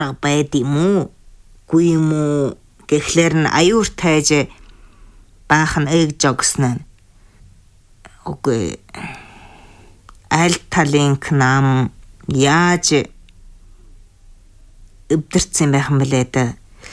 байд юм уу? Үгүй юм уу? Гэхлээр нь аюур тайж баахан эгж огсноо. Үгүй. Аль талын нам яаж өвдөрцөн байх юм бэлээ дээ.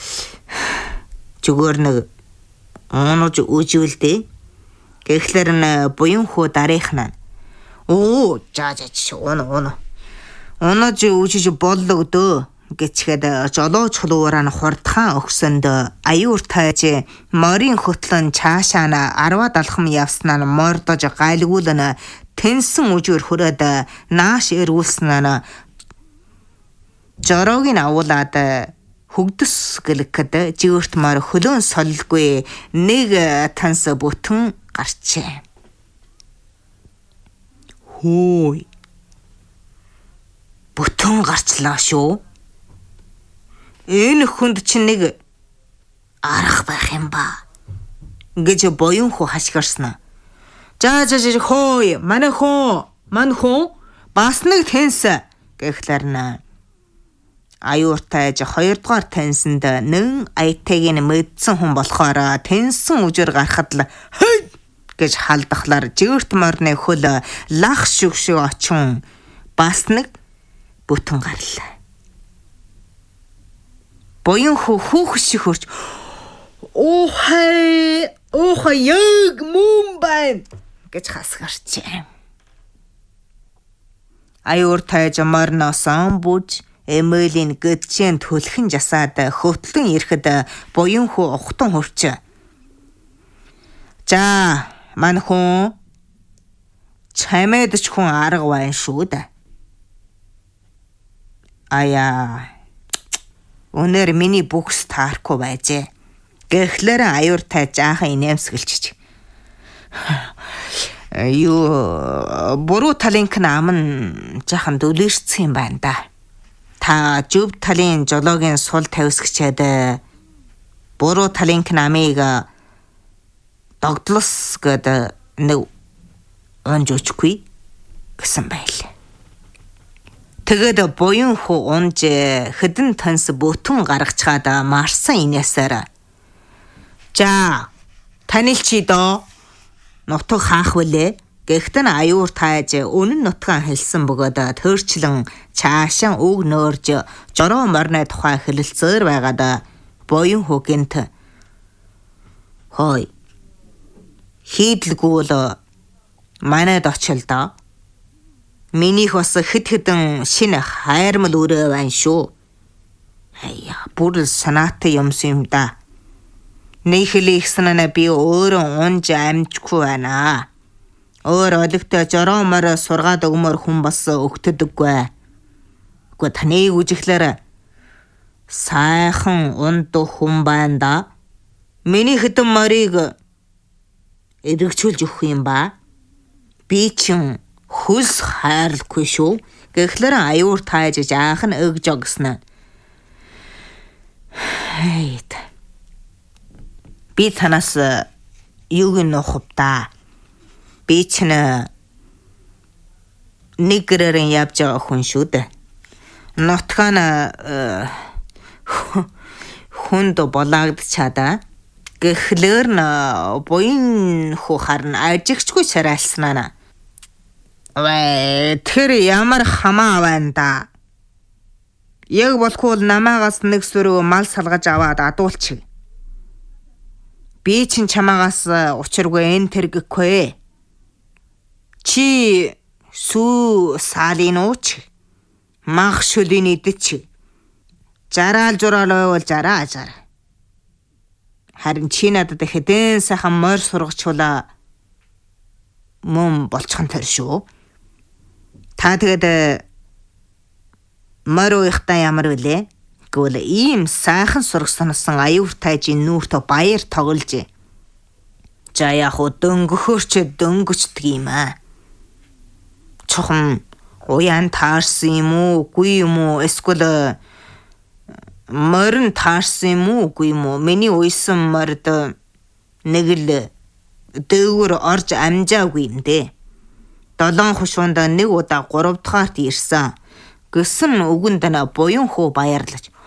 Зүгээр нэг онож үжүүлдэ. Гэхлээр нь буян хүү дарихнаа. Оо, жаа оно. Онож үжиж боллогдөө. Гэчгээд жолооч хулуураа нь хурдхан өгсөнд аюур тайж морийн хөтлөн цаашаа 10 далхам явснаа мордож гайлгуулна тэнсэн үжир хүрээд нааш эргүүлснаа жороог нь авуулаад хөгдөс гэлэхэд жигэрт мор хөлөөн солилгүй нэг танс бүтэн гарчээ. Хөөй. Бүтэн гарчлаа шүү. Энэ хүнд чинь нэг арга байх юм ба гэж буян хүү хашгирсан. За хөөе, манай хөө бас нэг тэнс гэхлээр нь аюур тайж 2 дугаар тэнсэнд нэн аятайг нь мэдсэн хүн болохоор тэнсэн үжир гарахад л хэй гэж халдахлаар жигэрт морны хөл лах шүгшиг очин бас нэг бүтэн гарлаа. Буян хүү хүүхш хөрч Охай яг мөн байна гэж хасгарчээ. Аюур тайж морноос бүж Эмилийн гэджэн төлхөн жасаад хөтлөн ирэхэд буян хүү ухтан хурч. За, мань хүн чамэд ч хүн арга байна шүү дээ. Аяа. Өнөр миний бүхс таарахгүй байжээ. Гэхлээр аюур тайж жаахан инээмсгэлчих. Буруу талын нам нь жаахан дүлэрсэн юм байна да. Та зөв талын жолоогийн сул тавьсгчээд буруу талын намыг догдлос гэд нэг онжочгүй гэсэн байлаа. Тэгээд буян хүү унж хэдэн танс бүтэн гаргачаад марсан инээсээр. За, танил чи доо нутаг хаах вүлээ. Гэхдээ аюур тайж үнэн нутгаан хэлсэн бөгөөд төрчлэн цаашаа үг нөөрж жороо морны тухай хэлэлцээр байгаад буян хүү гинт. Хой. Хийдэлгүй л манайд очил доо. Минийх бас хэдэн шинэ хайрмал өрөө байна шүү. Аяа, бүр санаатай юмсан юм да. Нэхлийхснэ би өөрөө унж амжихгүй байна. Өөр олигтой жороо мороо сургаад өгмөр хүн бас өгтөдөггүй. Гэхдээ таныг үжиглэр сайхан унд хүн байна да. Миний хэдэн морийг эдгчүүлж өгөх юм ба. Би чин хөлс хайрлахгүй шүү. Гэхлээр аюур тайж жаахан өгж огсноо. Би танаас юуг нөхөв та. Би чинь нэг гэрэрэн явж байгаа хүн шүү дээ. Нутгаан хүнд болоогдчаада. Гэхлээр нь буян хүү харна ажигчгүй шарайлснаа. Тэр ямар хамаа байна да. Яг болохгүй намаагаас нэг сүрөө мал салгаж аваад адуулчих. Би чинь чамаагаас учиргүй энэ тэргэхгүй. Чи сүү салын ууч. Мах шүлийн идэч. Жараал жураал ойвол жараа. Харин чи надад хэдэн сайхан морь сургачулаа мөн болчихон тэр шүү. Та тэгээд морь уйхтаа ямар вүлээ? Гэвэл ийм сайхан сургасансан аюур тайжийн нүүртө баяр тоглож. За яг уу дөнгөхөрч дөнгөчдөг юм аа. Чухам уян таарсан юм уу, үгүй юм уу? Эсвэл морин таарсан юм уу, үгүй юм уу? Миний уйсан морд нэг л дээгүүр орж амжаагүй юм дээ. 7 хушуунд нэг удаа 3 дахаарт ирсэн. гэсэн үгэнд нь буян хүү баярлаж